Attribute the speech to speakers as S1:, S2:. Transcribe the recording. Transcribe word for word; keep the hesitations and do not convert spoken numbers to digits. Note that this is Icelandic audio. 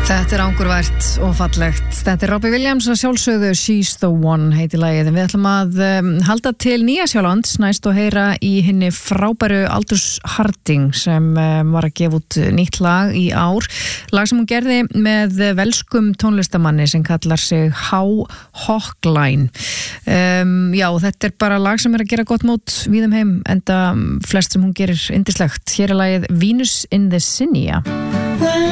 S1: Þetta er angurvært og fallegt. Þetta er Robbie Williams og sjálfsögðu She's the One heiti lagið. Við ætlum að um, halda til Nýja-Sjálands næst og heyra í hinni frábæru Aldous Harding sem um, var að gefa út nýtt lag í ár. Lag sem hún gerði með velskum tónlistamanni sem kallar sig How Hawkline. Um, já, þetta er bara lag sem er að gera gott mót víðum heim enda flest sem hún gerir yndislegt. Hér er lagið Venus in the Zinnia.